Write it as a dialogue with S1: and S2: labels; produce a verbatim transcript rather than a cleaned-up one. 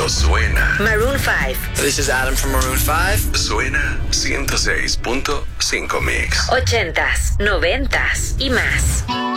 S1: cuando suena.
S2: Maroon five.
S3: This is Adam from Maroon five.
S1: Suena ciento seis punto cinco Mix.
S2: Ochentas, noventas y más.